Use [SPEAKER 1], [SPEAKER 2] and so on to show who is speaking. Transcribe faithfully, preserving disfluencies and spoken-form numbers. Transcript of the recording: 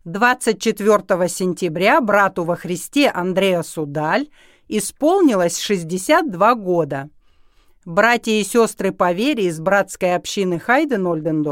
[SPEAKER 1] двадцать четвёртого сентября брату во Христе Андреасу Даль исполнилось шестьдесят два года. Братья и сестры по вере из братской общины Хайден-Ольдендорф